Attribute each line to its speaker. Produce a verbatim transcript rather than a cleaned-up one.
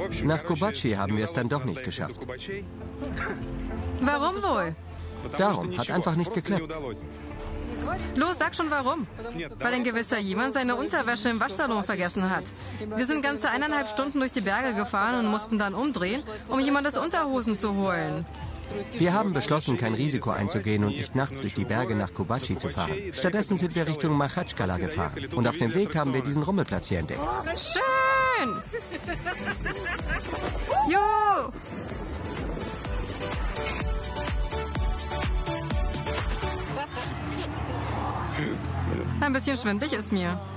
Speaker 1: Nach Kobashi haben wir es dann doch nicht geschafft.
Speaker 2: Warum wohl?
Speaker 1: Darum, hat einfach nicht geklappt.
Speaker 2: Los, sag schon warum. Weil ein gewisser jemand seine Unterwäsche im Waschsalon vergessen hat. Wir sind ganze eineinhalb Stunden durch die Berge gefahren und mussten dann umdrehen, um jemandes Unterhosen zu holen.
Speaker 1: Wir haben beschlossen, kein Risiko einzugehen und nicht nachts durch die Berge nach Kobashi zu fahren. Stattdessen sind wir Richtung Machatschkala gefahren. Und auf dem Weg haben wir diesen Rummelplatz hier entdeckt.
Speaker 2: Schön! Juhu! Ein bisschen schwindelig ist mir.